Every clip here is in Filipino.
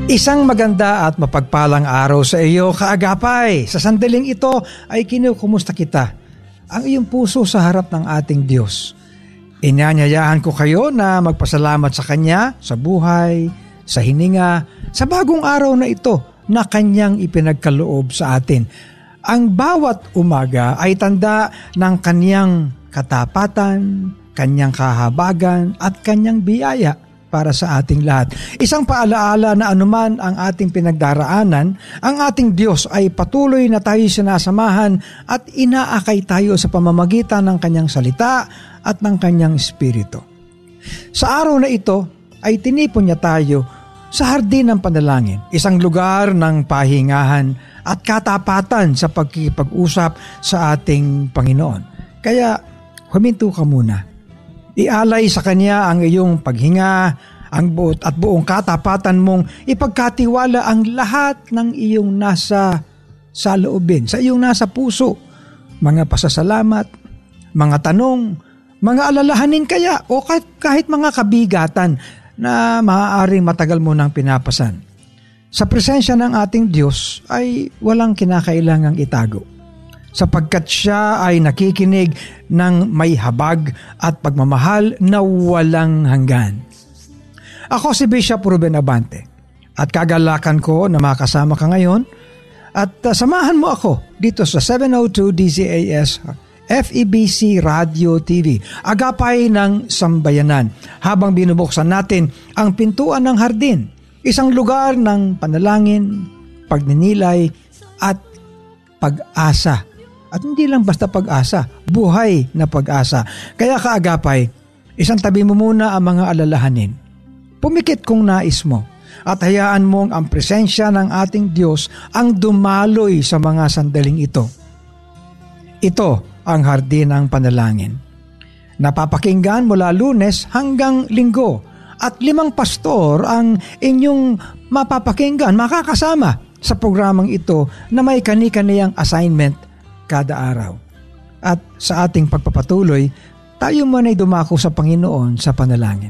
Isang maganda at mapagpalang araw sa iyo, kaagapay. Sa sandaling ito ay kinukumusta kita, ang iyong puso sa harap ng ating Diyos. Inanyayahan ko kayo na magpasalamat sa Kanya, sa buhay, sa hininga, sa bagong araw na ito na Kanyang ipinagkaloob sa atin. Ang bawat umaga ay tanda ng Kanyang katapatan, Kanyang kahabagan at Kanyang biyaya para sa ating lahat. Isang paalaala na anuman ang ating pinagdaraanan, ang ating Diyos ay patuloy na tayo sinasamahan at inaakay tayo sa pamamagitan ng Kanyang salita at ng Kanyang Espiritu. Sa araw na ito ay tinipon niya tayo sa hardin ng panalangin, isang lugar ng pahingahan at katapatan sa pagkikipag-usap sa ating Panginoon. Kaya huminto ka muna. Ialay sa Kanya ang iyong paghinga, ang buong katapatan mong ipagkatiwala ang lahat ng iyong nasa saloobin, sa iyong nasa puso. Mga pasasalamat, mga tanong, mga alalahanin kaya o kahit mga kabigatan na maaaring matagal mo nang pinapasan. Sa presensya ng ating Diyos ay walang kinakailangang itago, sapagkat siya ay nakikinig ng may habag at pagmamahal na walang hanggan. Ako si Bishop Ruben Abante at kagalakan ko na makasama ka ngayon at samahan mo ako dito sa 702 DZAS FEBC Radio TV, agapay ng sambayanan, habang binubuksan natin ang pintuan ng hardin, isang lugar ng panalangin, pagninilay at pag-asa. At hindi lang basta pag-asa, buhay na pag-asa. Kaya kaagapay, isang tabi mo muna ang mga alalahanin. Pumikit kung nais mo at hayaan mong ang presensya ng ating Diyos ang dumaloy sa mga sandaling ito. Ito ang hardin ng panalangin. Napapakinggan mula Lunes hanggang Linggo at 5 pastor ang inyong mapapakinggan, makakasama sa programang ito na may kani-kaniyang assignment kada araw. At sa ating pagpapatuloy, tayo man ay dumako sa Panginoon sa panalangin.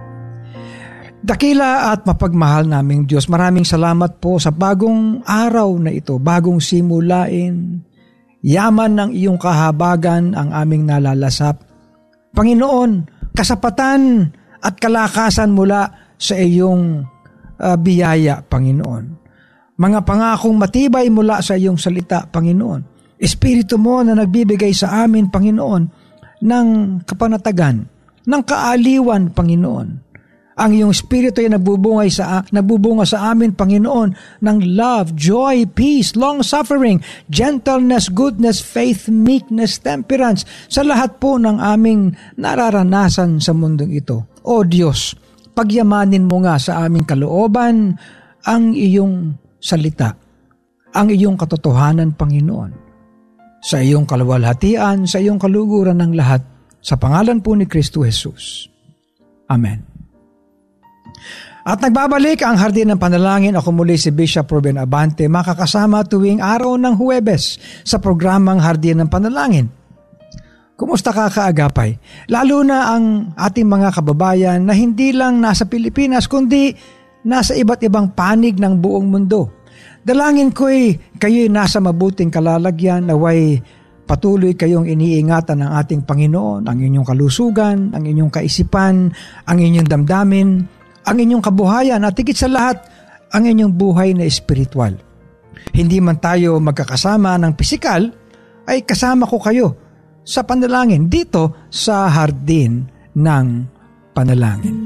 Dakila at mapagmahal naming Diyos, maraming salamat po sa bagong araw na ito, bagong simulain. Yaman ng iyong kahabagan ang aming nalalasap. Panginoon, kasapatan at kalakasan mula sa iyong biyaya, Panginoon. Mga pangakong matibay mula sa iyong salita, Panginoon. Espiritu mo na nagbibigay sa amin, Panginoon, ng kapanatagan, ng kaaliwan, Panginoon. Ang iyong Espiritu ay nagbubunga sa amin, Panginoon, ng love, joy, peace, long-suffering, gentleness, goodness, faith, meekness, temperance, sa lahat po ng aming nararanasan sa mundong ito. O Diyos, pagyamanin mo nga sa aming kalooban ang iyong salita, ang iyong katotohanan, Panginoon. Sa iyong kaluwalhatian, sa iyong kaluguran ng lahat, sa pangalan po ni Kristo Jesus. Amen. At nagbabalik ang hardin ng panalangin. Ako muli si Bishop Ruben Abante, makakasama tuwing araw ng Huwebes sa programang Hardin ng Panalangin. Kumusta ka kaagapay? Lalo na ang ating mga kababayan na hindi lang nasa Pilipinas kundi nasa iba't ibang panig ng buong mundo. Dalangin ko'y kayo'y nasa mabuting kalalagyan, naway patuloy kayong iniingatan ng ating Panginoon, ang inyong kalusugan, ang inyong kaisipan, ang inyong damdamin, ang inyong kabuhayan at higit sa lahat, ang inyong buhay na espiritual. Hindi man tayo magkakasama ng pisikal, ay kasama ko kayo sa panalangin dito sa hardin ng panalangin.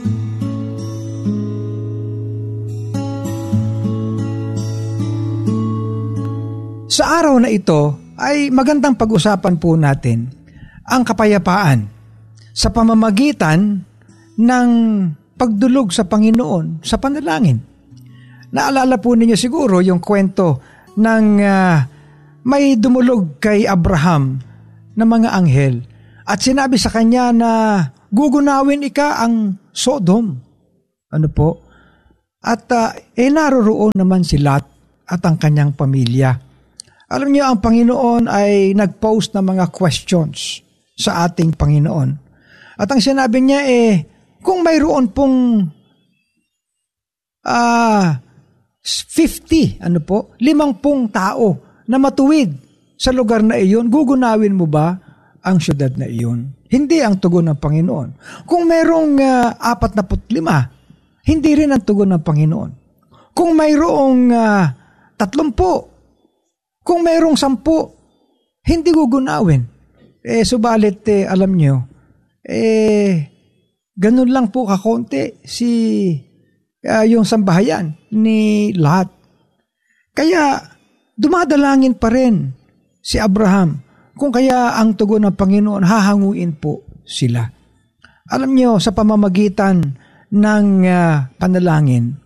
Sa araw na ito ay magandang pag-usapan po natin ang kapayapaan sa pamamagitan ng pagdulog sa Panginoon sa panalangin. Naalala po ninyo siguro yung kwento ng may dumulog kay Abraham na mga anghel at sinabi sa kanya na gugunawin ika ang Sodom. Ano po? At naroroon naman si Lot at ang kanyang pamilya. Alam niyo, ang Panginoon ay nag-post ng mga questions sa ating Panginoon. At ang sinabi niya kung mayroon pong 50 50 tao na matuwid sa lugar na iyon, gugunawin mo ba ang syudad na iyon? Hindi ang tugon ng Panginoon. Kung merong 45, hindi rin ang tugon ng Panginoon. Kung mayroong 30, kung mayroong 10, hindi gugunawin. Subalit, alam nyo, ganun lang po kakonti yung sambahayan ni Lot. Kaya dumadalangin pa rin si Abraham. Kung kaya ang tugon ng Panginoon, hahanguin po sila. Alam nyo, sa pamamagitan ng panalangin,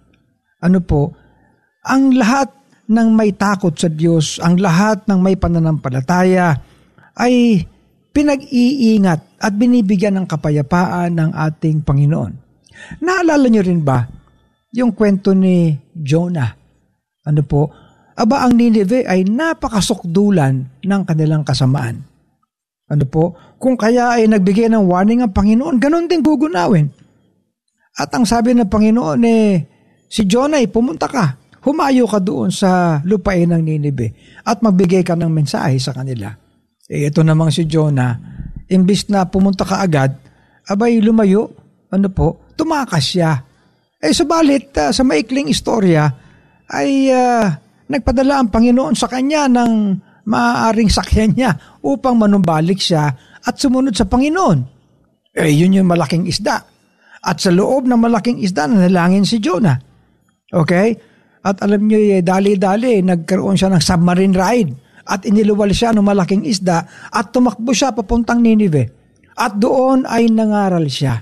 ang lahat ng may takot sa Diyos, ang lahat ng may pananampalataya ay pinag-iingat at binibigyan ng kapayapaan ng ating Panginoon. Naalala nyo rin ba yung kwento ni Jonah? Ang Nineveh ay napakasukdulan ng kanilang kasamaan. Kung kaya ay nagbigay ng warning ang Panginoon, ganon din gugunawin. At ang sabi ng Panginoon, si Jonah, pumunta ka, humayo ka doon sa lupain ng Nineveh at magbigay ka ng mensahe sa kanila. Ito namang si Jonah, imbis na pumunta ka agad, abay lumayo, tumakas siya. Subalit sa maikling istorya ay nagpadala ang Panginoon sa kanya ng maaaring sakyan niya upang manumbalik siya at sumunod sa Panginoon. Yun yung malaking isda. At sa loob ng malaking isda, nanalangin si Jonah. Okay? At alam niyo, dali-dali, nagkaroon siya ng submarine ride at iniluwal siya ng malaking isda at tumakbo siya papuntang Nineveh. At doon ay nangaral siya.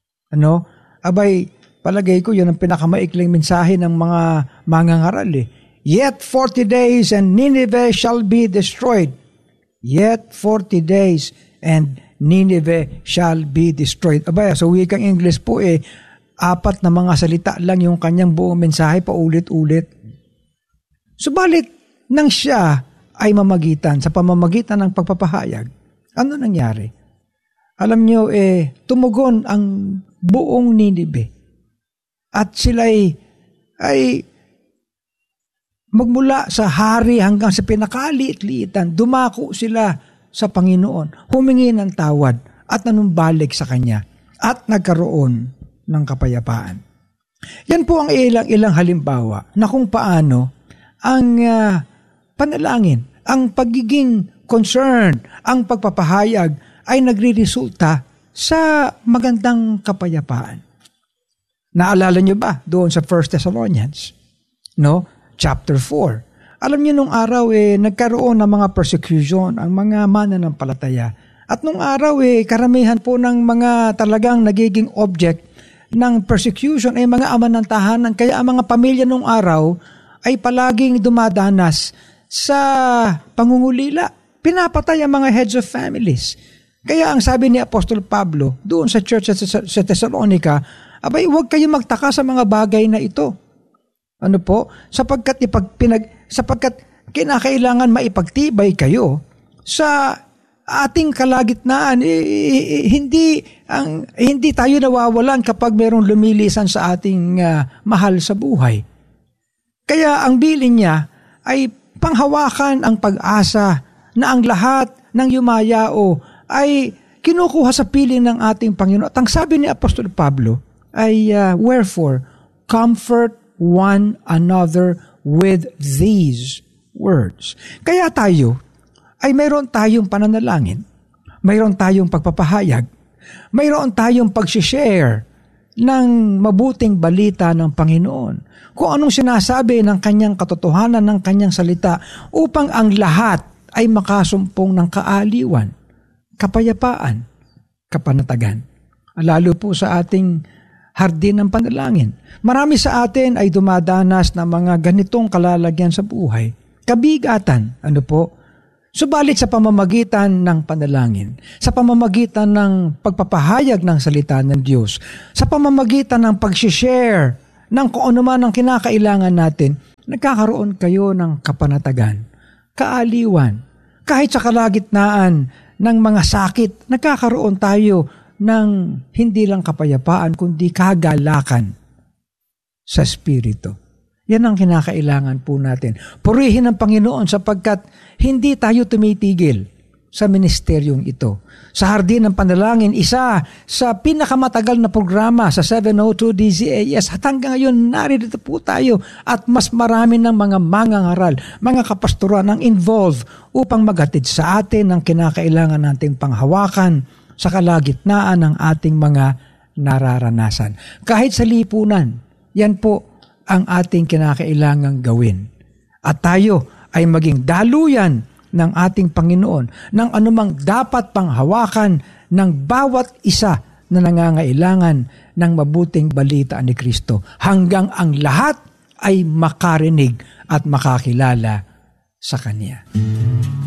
Palagay ko yun ang pinakamaikling mensahe ng mga mangangaral. Yet 40 days and Nineveh shall be destroyed. Yet 40 days and Nineveh shall be destroyed. Sa wikang English po 4 na mga salita lang yung kanyang buong mensahe paulit-ulit. Subalit, nang siya ay mamagitan, sa pamamagitan ng pagpapahayag, ano nangyari? Alam nyo, tumugon ang buong Nineveh. At sila ay magmula sa hari hanggang sa pinakaliit-liitan, dumako sila sa Panginoon, humingi ng tawad at nanumbalik sa Kanya at nagkaroon ng kapayapaan. Yan po ang ilang halimbawa na kung paano ang panalangin, ang pagiging concerned, ang pagpapahayag ay nagre-resulta sa magandang kapayapaan. Naalala nyo ba doon sa 1 Thessalonians? Chapter 4. Alam niyo nung araw nagkaroon ng mga persecution ang mga mananampalataya. At nung araw karamihan po ng mga talagang nagiging object ng persecution ay mga ama ng tahanan. Kaya ang mga pamilya nung araw ay palaging dumadanas sa pangungulila. Pinapatay ang mga heads of families. Kaya ang sabi ni Apostol Pablo doon sa church sa Thessalonica, huwag kayong magtaka sa mga bagay na ito. Sapagkat kinakailangan maipagtibay kayo sa ating kalagitnaan. Hindi tayo nawawalan kapag mayroong lumilisan sa ating mahal sa buhay. Kaya ang bilin niya ay panghawakan ang pag-asa na ang lahat ng yumayao ay kinukuha sa piling ng ating Panginoon. At ang sabi ni Apostol Pablo ay, wherefore, comfort one another with these words. Kaya tayo ay mayroon tayong pananalangin, mayroon tayong pagpapahayag, mayroon tayong pag-share ng mabuting balita ng Panginoon, kung anong sinasabi ng kanyang katotohanan ng kanyang salita upang ang lahat ay makasumpong ng kaaliwan, kapayapaan, kapanatagan. Lalo po sa ating hardin ng panalangin. Marami sa atin ay dumadanas ng mga ganitong kalalagyan sa buhay. Kabigatan, Subalit sa pamamagitan ng panalangin, sa pamamagitan ng pagpapahayag ng salita ng Diyos, sa pamamagitan ng pag-share ng kung ano man ang kinakailangan natin, nagkakaroon kayo ng kapanatagan, kaaliwan. Kahit sa kalagitnaan ng mga sakit, nagkakaroon tayo ng hindi lang kapayapaan, kundi kagalakan sa Espiritu. Yan ang kinakailangan po natin. Purihin ang Panginoon sapagkat hindi tayo tumitigil sa ministeryong ito. Sa Hardin ng Panalangin, isa sa pinakamatagal na programa sa 702 DZAS at hanggang ngayon narito po tayo at mas marami ng mga mangangaral, mga kapastoran ang involved upang maghatid sa atin ang kinakailangan nating panghawakan sa kalagitnaan ng ating mga nararanasan. Kahit sa lipunan, yan po ang ating kinakailangang gawin. At tayo ay maging daluyan ng ating Panginoon ng anumang dapat panghawakan ng bawat isa na nangangailangan ng mabuting balita ni Kristo hanggang ang lahat ay makarinig at makakilala sa Kanya.